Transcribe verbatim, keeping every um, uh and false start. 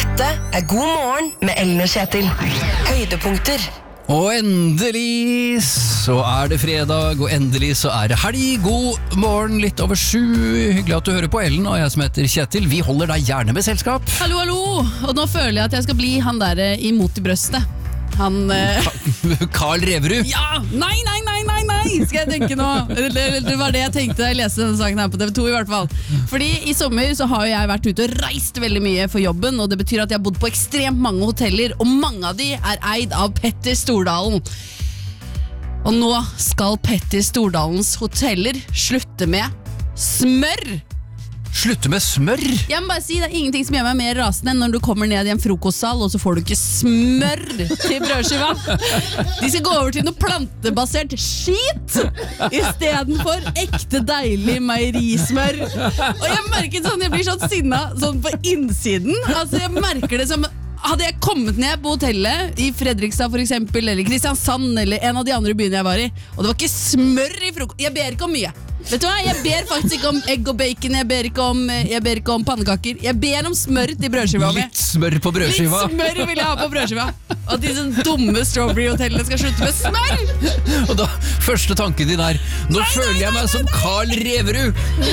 Dette er God morgen med Ellen og Kjetil. Høydepunkter. Og endelig så er det fredag, og endelig så er det helg. God morgen, litt over sju. Hyggelig at du hører på Ellen, og jeg som heter Kjetil. Vi holder deg gjerne med selskap. Hallo, hallo. Og nå føler jeg at jeg skal bli han der imot i brøstet. Han... Eh... Carl Reverud. Ja! Nei, nei, nei, nei, nei, skal jeg tenke nå. Det, det var det jeg tenkte da jeg leste denne saken her på T V to i hvert fall. Fordi i sommer så har jeg vært ute og reist veldig mye for jobben, og det betyr at jeg har bodd på ekstremt mange hoteller, og mange av de er eid av Petter Stordalen. Og nå skal Petter Stordalens hoteller slutte med smør. Slutte med smør? Jeg må bare si, det er ingenting som gjør meg mer rasende enn når du kommer ned i en frokostsal, og så får du ikke smør til brødskiva. De skal gå over til noe plantebasert skit i stedet for ekte deilig meierismør. Og jeg merker sånn, jeg blir sånn sinna sånn på innsiden. Altså jeg merker det som, hadde jeg kommet ned på hotellet i Fredrikstad for eksempel, eller Kristiansand, eller en av de andre byene jeg var i, og det var ikke smør i frokost. Jeg ber ikke om mye. Vet du hva, jeg ber faktisk ikke om egg og bacon, jeg ber ikke om, jeg ber ikke om pannekaker. Jeg ber om smør til brødskiva mi. Litt smør på brødskiva. Litt smør vil jeg ha på brødskiva. Og disse dumme Strawberry-hotellene skal slutte med smør. Og da, første tanken din er, nå nei, føler jeg meg nei, som Carl Reverud.